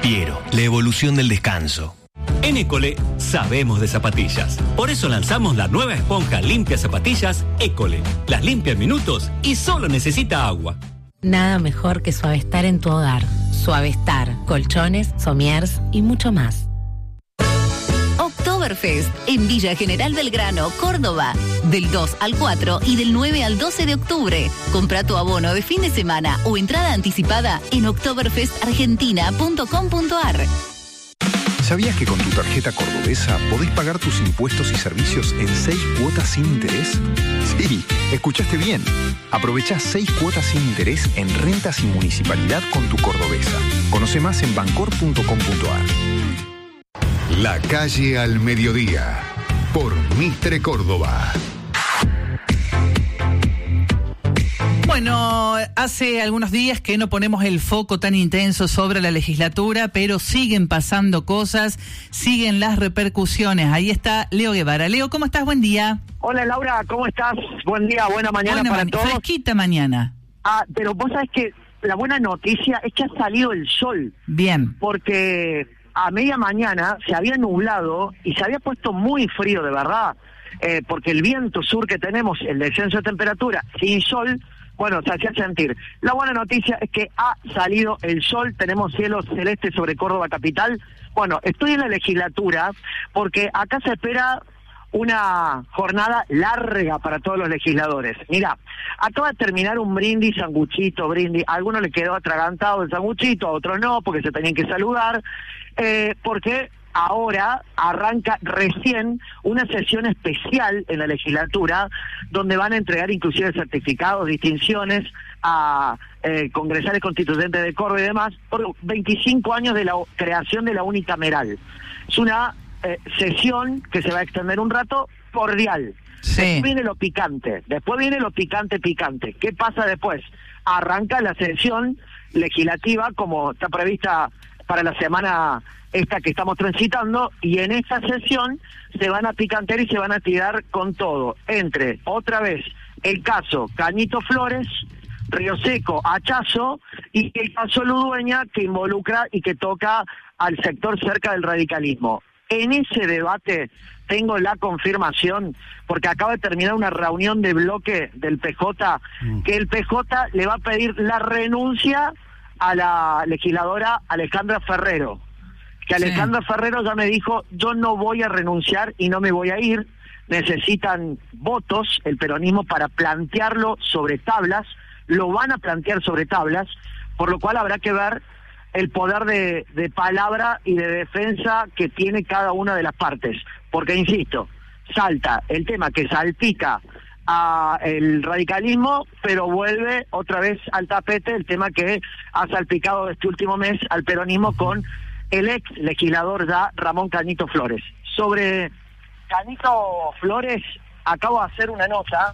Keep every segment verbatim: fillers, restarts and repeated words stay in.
Piero, la evolución del descanso. En École sabemos de zapatillas. Por eso lanzamos la nueva esponja limpia zapatillas École. Las limpia en minutos y solo necesita agua. Nada mejor que Suavestar en tu hogar. Suavestar, colchones, somiers y mucho más. Oktoberfest en Villa General Belgrano, Córdoba. Del dos al cuatro y del nueve al doce de octubre. Compra tu abono de fin de semana o entrada anticipada en oktoberfest argentina punto com punto a r. ¿Sabías que con tu tarjeta cordobesa podés pagar tus impuestos y servicios en seis cuotas sin interés? Sí, escuchaste bien. Aprovechá seis cuotas sin interés en rentas y municipalidad con tu cordobesa. Conoce más en bancor punto com punto a r. La calle al mediodía, por Mitre Córdoba. Bueno, hace algunos días que no ponemos el foco tan intenso sobre la legislatura, pero siguen pasando cosas, siguen las repercusiones. Ahí está Leo Guevara. Leo, ¿cómo estás? Buen día. Hola Laura, ¿cómo estás? Buen día, buena mañana buena para ma- todos. Fresquita mañana. Ah, pero vos sabés que la buena noticia es que ha salido el sol. Bien. Porque a media mañana se había nublado y se había puesto muy frío de verdad, eh, porque el viento sur que tenemos, el descenso de temperatura, sin sol, bueno, se hacía sentir. La buena noticia es que ha salido el sol, tenemos cielo celeste sobre Córdoba capital. Bueno, estoy en la legislatura porque acá se espera una jornada larga para todos los legisladores. Mira, acaba de terminar un brindis, sanguchito, brindis. A algunos le quedó atragantado el sanguchito, a otros no, porque se tenían que saludar, eh, porque ahora arranca recién una sesión especial en la legislatura donde van a entregar inclusive certificados, distinciones a eh, congresales constituyentes de Córdoba y demás por veinticinco años de la creación de la unicameral. Es una eh, sesión que se va a extender un rato cordial. Sí. Después viene lo picante, después viene lo picante picante. ¿Qué pasa después? Arranca la sesión legislativa como está prevista para la semana esta que estamos transitando, y en esta sesión se van a picantear y se van a tirar con todo, entre, otra vez, el caso Cañito Flores, Río Seco, Hachazo, y el caso Ludueña, que involucra y que toca al sector cerca del radicalismo. En ese debate tengo la confirmación, porque acaba de terminar una reunión de bloque del P J, mm. que el P J le va a pedir la renuncia a la legisladora Alejandra Ferrero, que sí. Alejandra Ferrero ya me dijo, yo no voy a renunciar y no me voy a ir, necesitan votos el peronismo para plantearlo sobre tablas, lo van a plantear sobre tablas, por lo cual habrá que ver el poder de, de palabra y de defensa que tiene cada una de las partes, porque insisto, salta el tema que salpica a el radicalismo, pero vuelve otra vez al tapete el tema que ha salpicado este último mes al peronismo con el ex legislador ya Ramón Cañito Flores. Sobre Cañito Flores acabo de hacer una nota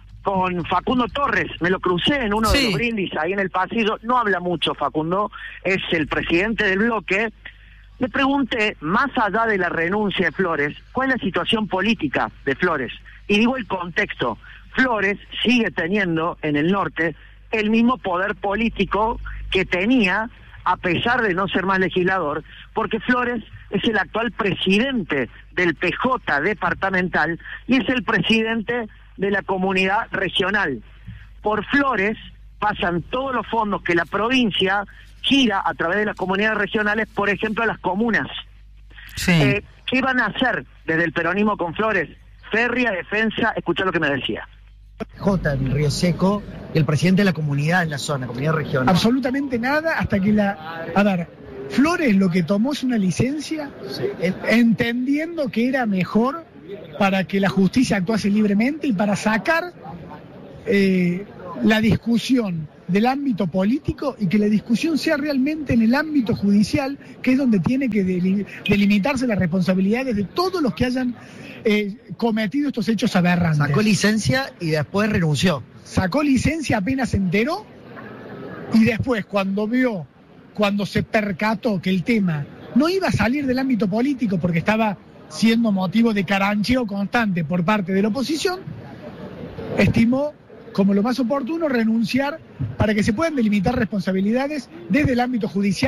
con Facundo Torres, me lo crucé en uno sí. de los brindis ahí en el pasillo, no habla mucho Facundo, es el presidente del bloque. Le pregunté, más allá de la renuncia de Flores, ¿cuál es la situación política de Flores? Y digo el contexto. Flores sigue teniendo en el norte el mismo poder político que tenía a pesar de no ser más legislador, porque Flores es el actual presidente del P J departamental y es el presidente de la comunidad regional. Por Flores pasan todos los fondos que la provincia gira a través de las comunidades regionales, por ejemplo, a las comunas. Sí. Eh, ¿Qué van a hacer desde el peronismo con Flores? Férrea defensa, escuchá lo que me decía. J en Río Seco, el presidente de la comunidad en la zona, comunidad regional. Absolutamente nada hasta que la... A ver, Flores lo que tomó es una licencia, sí. entendiendo que era mejor para que la justicia actuase libremente y para sacar eh, la discusión del ámbito político y que la discusión sea realmente en el ámbito judicial, que es donde tiene que delimitarse las responsabilidades de todos los que hayan eh, cometido estos hechos aberrantes. Sacó licencia y después renunció. Sacó licencia, apenas se enteró, y después cuando vio, cuando se percató que el tema no iba a salir del ámbito político porque estaba siendo motivo de carancheo constante por parte de la oposición, estimó como lo más oportuno renunciar para que se puedan delimitar responsabilidades desde el ámbito judicial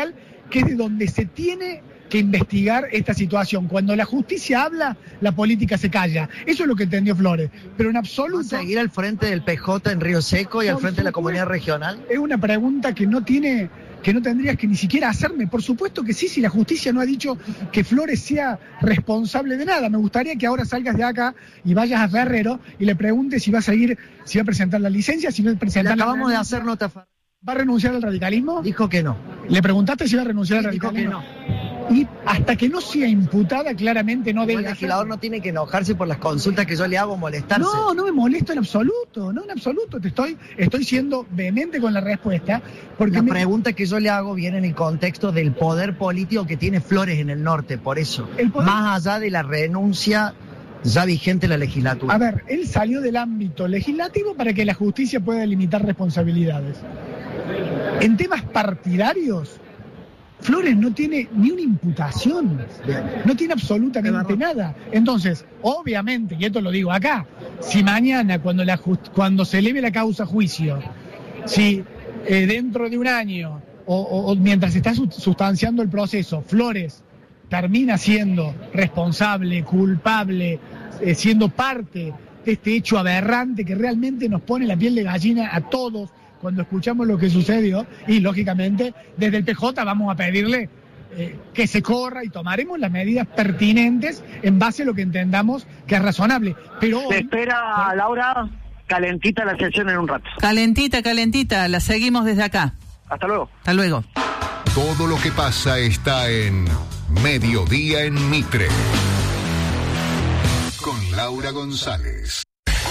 que es de donde se tiene que investigar esta situación. Cuando la justicia habla, la política se calla. Eso es lo que entendió Flores. Pero en absoluto... ¿Vas a seguir al frente del P J en Río Seco y al frente de la comunidad regional? Es una pregunta que no tiene, que no tendrías que ni siquiera hacerme. Por supuesto que sí, si la justicia no ha dicho que Flores sea responsable de nada. Me gustaría que ahora salgas de acá y vayas a Ferrero y le preguntes si va a seguir, si va a presentar la licencia, si va a presentar le la... acabamos de hacer nota. ¿Va a renunciar al radicalismo? Dijo que no. ¿Le preguntaste si va a renunciar Sí, al dijo radicalismo? que no. Y hasta que no sea imputada, claramente no debe El legislador hacerlo. no tiene que enojarse por las consultas que yo le hago, molestarse. No, no me molesto en absoluto, no en absoluto. Te estoy, estoy siendo vehemente con la respuesta. Porque La me... pregunta que yo le hago viene en el contexto del poder político que tiene Flores en el norte, por eso. El poder... Más allá de la renuncia ya vigente en la legislatura. A ver, él salió del ámbito legislativo para que la justicia pueda limitar responsabilidades. En temas partidarios, Flores no tiene ni una imputación, no tiene absolutamente nada. Entonces, obviamente, y esto lo digo acá, si mañana cuando, la just- cuando se eleve la causa a juicio, si eh, dentro de un año o, o, o mientras se está su- sustanciando el proceso, Flores termina siendo responsable, culpable, eh, siendo parte de este hecho aberrante que realmente nos pone la piel de gallina a todos cuando escuchamos lo que sucedió, y lógicamente desde el P J vamos a pedirle eh, que se corra y tomaremos las medidas pertinentes en base a lo que entendamos que es razonable. Pero Se hoy, espera, Laura, calentita la sesión en un rato. Calentita, calentita, la seguimos desde acá. Hasta luego. Hasta luego. Todo lo que pasa está en Mediodía en Mitre. Con Laura González.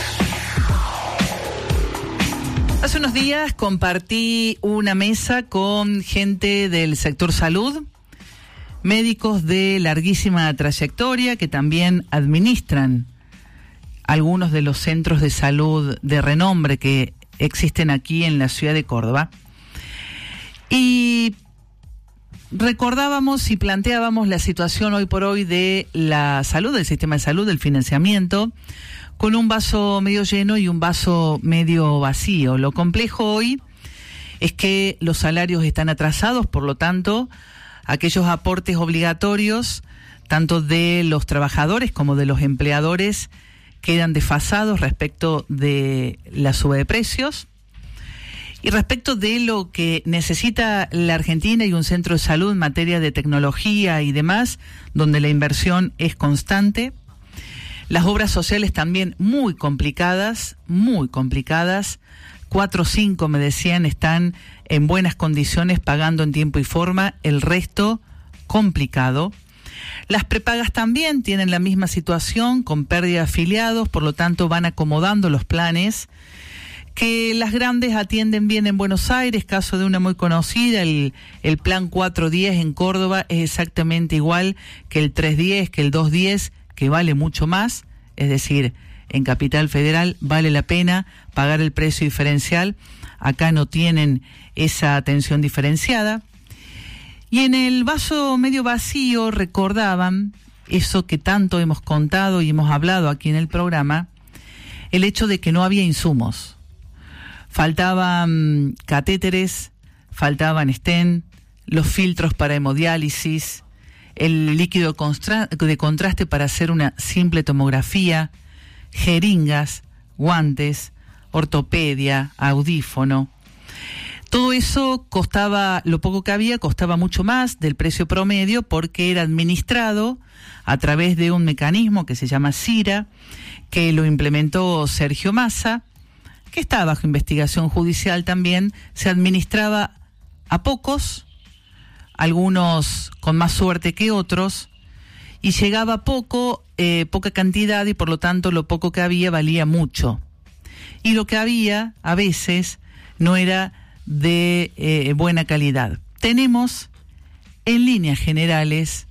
Hace unos días compartí una mesa con gente del sector salud, médicos de larguísima trayectoria que también administran algunos de los centros de salud de renombre que existen aquí en la ciudad de Córdoba. Y recordábamos y planteábamos la situación hoy por hoy de la salud, del sistema de salud, del financiamiento, con un vaso medio lleno y un vaso medio vacío. Lo complejo hoy es que los salarios están atrasados, por lo tanto, aquellos aportes obligatorios, tanto de los trabajadores como de los empleadores, quedan desfasados respecto de la suba de precios. Y respecto de lo que necesita la Argentina y un centro de salud en materia de tecnología y demás, donde la inversión es constante, las obras sociales también muy complicadas, muy complicadas. Cuatro o cinco, me decían, están en buenas condiciones, pagando en tiempo y forma, el resto complicado. Las prepagas también tienen la misma situación, con pérdida de afiliados, por lo tanto van acomodando los planes. Que las grandes atienden bien en Buenos Aires, caso de una muy conocida, el, el plan cuatro diez en Córdoba es exactamente igual que el tres diez, que el dos diez, que vale mucho más, es decir, en Capital Federal vale la pena pagar el precio diferencial, acá no tienen esa atención diferenciada. Y en el vaso medio vacío recordaban eso que tanto hemos contado y hemos hablado aquí en el programa, el hecho de que no había insumos. Faltaban catéteres, faltaban stent, los filtros para hemodiálisis, el líquido de contraste para hacer una simple tomografía, jeringas, guantes, ortopedia, audífono. Todo eso costaba, lo poco que había, costaba mucho más del precio promedio porque era administrado a través de un mecanismo que se llama CIRA, que lo implementó Sergio Massa, que está bajo investigación judicial también. Se administraba a pocos, algunos con más suerte que otros, y llegaba poco, eh, poca cantidad, y por lo tanto lo poco que había valía mucho. Y lo que había a veces no era de eh, buena calidad. Tenemos, en líneas generales,